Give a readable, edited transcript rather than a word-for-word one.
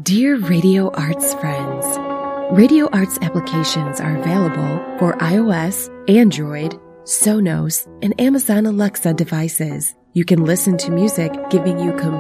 Dear Radio Arts friends, Radio Arts applications are available for iOS, Android, Sonos, and Amazon Alexa devices. You can listen to music giving you